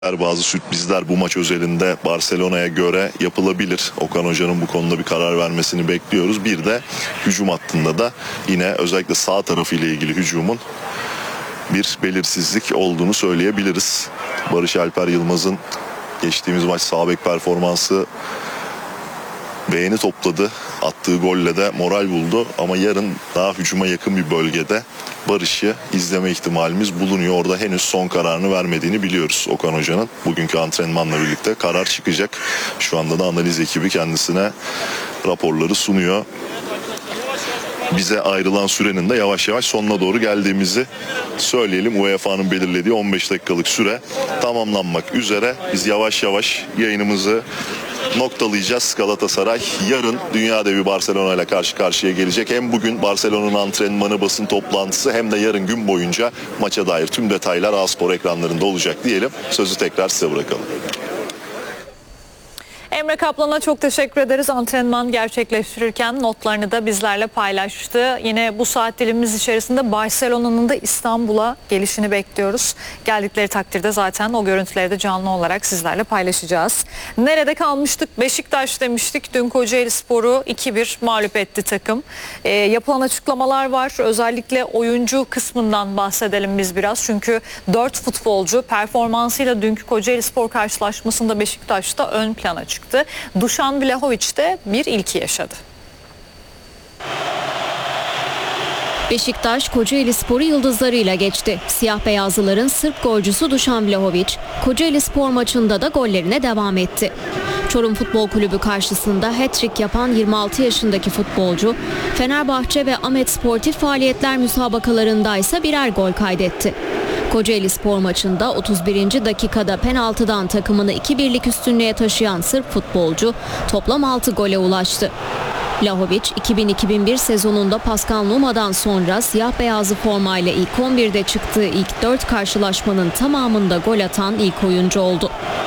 Bazı sürprizler bu maç özelinde Barcelona'ya göre yapılabilir. Okan Hoca'nın bu konuda bir karar vermesini bekliyoruz. Bir de hücum hattında da yine özellikle sağ tarafıyla ilgili hücumun bir belirsizlik olduğunu söyleyebiliriz. Barış Alper Yılmaz'ın geçtiğimiz maç sağ bek performansı beğeni topladı. Attığı golle de moral buldu. Ama yarın daha hücuma yakın bir bölgede Barış'ı izleme ihtimalimiz bulunuyor. Orada henüz son kararını vermediğini biliyoruz Okan Hoca'nın. Bugünkü antrenmanla birlikte karar çıkacak. Şu anda da analiz ekibi kendisine raporları sunuyor. Bize ayrılan sürenin de yavaş yavaş sonuna doğru geldiğimizi söyleyelim. UEFA'nın belirlediği 15 dakikalık süre tamamlanmak üzere. Biz yavaş yavaş yayınımızı noktalayacağız. Galatasaray yarın dünya devi Barcelona ile karşı karşıya gelecek. Hem bugün Barcelona'nın antrenmanı, basın toplantısı hem de yarın gün boyunca maça dair tüm detaylar A-Spor ekranlarında olacak diyelim. Sözü tekrar size bırakalım. Emre Kaplan'a çok teşekkür ederiz. Antrenman gerçekleştirirken notlarını da bizlerle paylaştı. Yine bu saat dilimimiz içerisinde Barcelona'nın da İstanbul'a gelişini bekliyoruz. Geldikleri takdirde zaten o görüntüleri de canlı olarak sizlerle paylaşacağız. Nerede kalmıştık? Beşiktaş demiştik. Dün Kocaelispor'u 2-1 mağlup etti takım. Yapılan açıklamalar var. Özellikle oyuncu kısmından bahsedelim biz biraz. Çünkü 4 futbolcu performansıyla dünkü Kocaelispor karşılaşmasında Beşiktaş'ta ön plana çıktı. Dušan Vlahović de bir ilki yaşadı. Beşiktaş Kocaelispor'u yıldızlarıyla geçti. Siyah beyazlıların Sırp golcüsü Dušan Vlahović, Kocaelispor maçında da gollerine devam etti. Çorum Futbol Kulübü karşısında hat-trick yapan 26 yaşındaki futbolcu, Fenerbahçe ve Ahmet Sportif Faaliyetler müsabakalarında ise birer gol kaydetti. Kocaelispor maçında 31. dakikada penaltıdan takımını 2-1'lik üstünlüğe taşıyan Sırp futbolcu toplam 6 gole ulaştı. Vlahović 2000-2001 sezonunda Pascal Numa'dan sonra siyah beyazlı formayla ilk 11'de çıktığı ilk 4 karşılaşmanın tamamında gol atan ilk oyuncu oldu.